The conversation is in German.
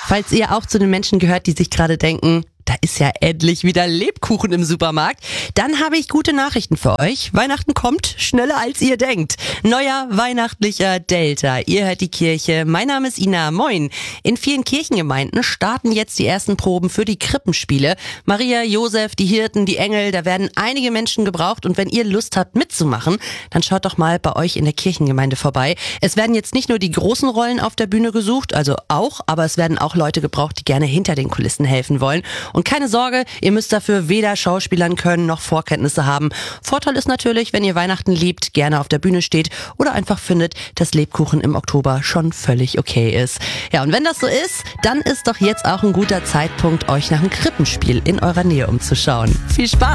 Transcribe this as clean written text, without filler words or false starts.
Falls ihr auch zu den Menschen gehört, die sich gerade denken, da ist ja endlich wieder Lebkuchen im Supermarkt, dann habe ich gute Nachrichten für euch. Weihnachten kommt schneller als ihr denkt. Neuer weihnachtlicher Delta. Ihr hört die Kirche. Mein Name ist Ina. Moin. In vielen Kirchengemeinden starten jetzt die ersten Proben für die Krippenspiele. Maria, Josef, die Hirten, die Engel, da werden einige Menschen gebraucht. Und wenn ihr Lust habt mitzumachen, dann schaut doch mal bei euch in der Kirchengemeinde vorbei. Es werden jetzt nicht nur die großen Rollen auf der Bühne gesucht, also auch, aber es werden auch Leute gebraucht, die gerne hinter den Kulissen helfen wollen. Und keine Sorge, ihr müsst dafür weder schauspielern können noch Vorkenntnisse haben. Vorteil ist natürlich, wenn ihr Weihnachten liebt, gerne auf der Bühne steht oder einfach findet, dass Lebkuchen im Oktober schon völlig okay ist. Ja, und wenn das so ist, dann ist doch jetzt auch ein guter Zeitpunkt, euch nach einem Krippenspiel in eurer Nähe umzuschauen. Viel Spaß!